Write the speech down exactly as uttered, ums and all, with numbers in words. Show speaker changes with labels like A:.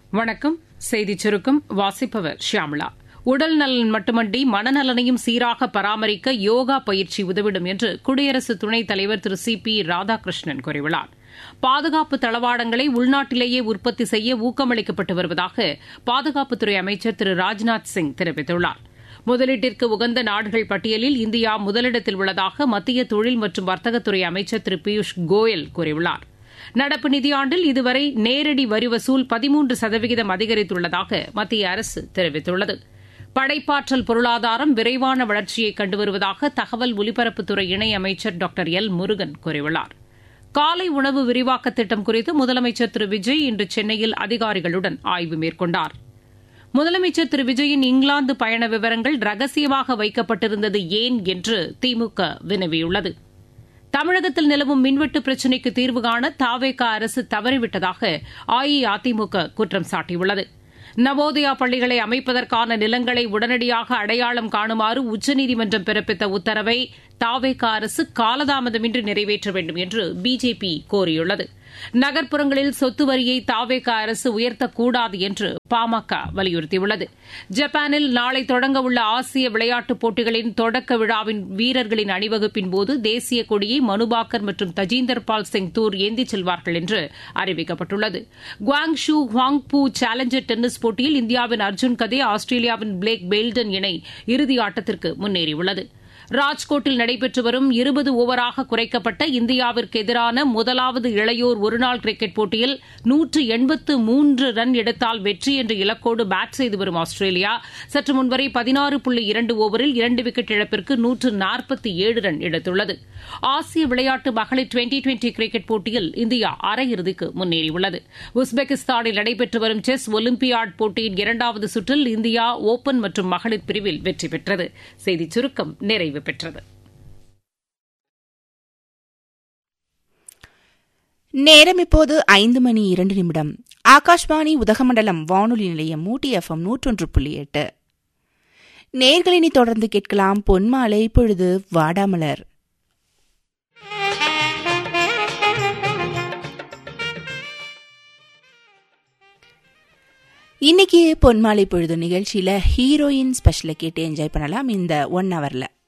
A: வணக்கம். செய்திச் சுருக்கம் வாசிப்பவர் ஷியாமளா. உடல் நலன் மட்டுமன்றி மனநலனையும் சீராக பராமரிக்க யோகா பயிற்சி உதவிடும் என்று குடியரசு துணைத் தலைவர் திரு சி பி ராதாகிருஷ்ணன் கூறியுள்ளார். பாதுகாப்பு தளவாடங்களை உள்நாட்டிலேயே உற்பத்தி செய்ய ஊக்கமளிக்கப்பட்டு வருவதாக பாதுகாப்புத்துறை அமைச்சர் திரு ராஜ்நாத் சிங் தெரிவித்துள்ளார். முதலீட்டிற்கு உகந்த நாடுகள் பட்டியலில் இந்தியா முதலிடத்தில் உள்ளதாக மத்திய தொழில் மற்றும் வர்த்தகத்துறை அமைச்சர் திரு பியூஷ் கோயல் கூறியுள்ளார். நடப்பு நிதியாண்டில் இதுவரை நேரடி வரி வசூல் பதிமூன்று சதவீதம் அதிகரித்துள்ளதாக மத்திய அரசு தெரிவித்துள்ளது. படைப்பாற்றல் பொருளாதாரம் விரைவான வளர்ச்சியை கண்டு வருவதாக தகவல் ஒலிபரப்புத்துறை இணையமைச்சர் டாக்டர் எல் முருகன் கூறியுள்ளார். காலை உணவு விரிவாக்க திட்டம் குறித்து முதலமைச்சர் திரு விஜய் இன்று சென்னையில் அதிகாரிகளுடன் ஆய்வு மேற்கொண்டார். முதலமைச்சர் திரு விஜயின் இங்கிலாந்து பயண விவரங்கள் ரகசியமாக வைக்கப்பட்டிருந்தது ஏன் என்று திமுக வினவியுள்ளது. தமிழகத்தில் நிலவும் மின்வெட்டு பிரச்சினைக்கு தீர்வு காண தாவேகா அரசு தவறிவிட்டதாக அஇஅதிமுக குற்றம் சாட்டியுள்ளது. நவோதயா பள்ளிகளை அமைப்பதற்கான நிலங்களை உடனடியாக அடையாளம் காணுமாறு உச்சநீதிமன்றம் பிறப்பித்த உத்தரவை தாவேகா அரசு காலதாமதமின்றி நிறைவேற்ற வேண்டும் என்று பிஜேபி கோரியுள்ளது. நகர்ப்புறங்களில் சொத்து வரியை தாவேகா அரசு உயர்த்தக்கூடாது என்று பாமக வலியுறுத்தியுள்ளது. ஜப்பானில் நாளை தொடங்கவுள்ள ஆசிய விளையாட்டுப் போட்டிகளின் தொடக்க விழாவின் வீரர்களின் அணிவகுப்பின்போது தேசிய கொடியை மனுபாக்கர் மற்றும் தஜீந்தர் பால் சிங் தூர் ஏந்திச் செல்வார்கள் என்று அறிவிக்கப்பட்டுள்ளது. குவாங்ஷூ ஹுவாங்பூ சேலஞ்சர் டென்னிஸ் போட்டியில் இந்தியாவின் அர்ஜுன் கதே ஆஸ்திரேலியாவின் பிளேக் பெய்ல்டன் இணை இறுதி ஆட்டத்திற்கு முன்னேறியுள்ளது. ராஜ்கோட்டில் நடைபெற்று வரும் இருபது ஓவராக குறைக்கப்பட்ட இந்தியாவிற்கு எதிரான முதலாவது இளையோர் ஒருநாள் கிரிக்கெட் போட்டியில் நூற்று எண்பத்து மூன்று ரன் எடுத்தால் வெற்றி என்ற இலக்கோடு பேட் செய்து வரும் ஆஸ்திரேலியா சற்று முன்வரை பதினாறு புள்ளி இரண்டு ஓவரில் இரண்டு விக்கெட் இழப்பிற்கு நூற்று நாற்பத்தி ஏழு ரன் எடுத்துள்ளது. ஆசிய விளையாட்டு மகளிர் டுவெண்டி டுவெண்டி கிரிக்கெட் போட்டியில் இந்தியா அரையிறுதிக்கு முன்னேறியுள்ளது. உஸ்பெகிஸ்தானில் நடைபெற்று வரும் செஸ் ஒலிம்பியாட் போட்டியின் இரண்டாவது சுற்றில் இந்தியா ஓபன் மற்றும் மகளிர் பிரிவில் வெற்றி பெற்றது. செய்திச் சுருக்கம் நிறைவு பெற்றது.
B: நேரம் இப்போது ஐந்து மணி இரண்டு நிமிடம். ஆகாஷ்வாணி உதகமண்டலம் வானொலி நிலையம் ஊட்டி எஃப்எம் நூற்றொன்று புள்ளி எட்டு. நேர்களினி தொடர்ந்து கேட்கலாம் பொன்மாலை பொழுது வாடாமலர். இன்னைக்கு பொன்மாலை பொழுது நிகழ்ச்சியில ஹீரோயின் ஸ்பெஷலை கேட்டு என்ஜாய் பண்ணலாம் இந்த ஒன் ஹவர்ல.